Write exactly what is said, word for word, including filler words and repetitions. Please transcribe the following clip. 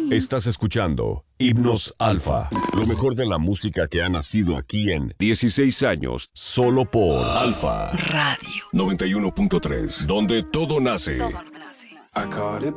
Estás escuchando Himnos Alfa, lo mejor de la música que ha nacido aquí en dieciséis años, solo por Alfa Radio noventa y uno punto tres, donde todo nace. Todo nace. I caught it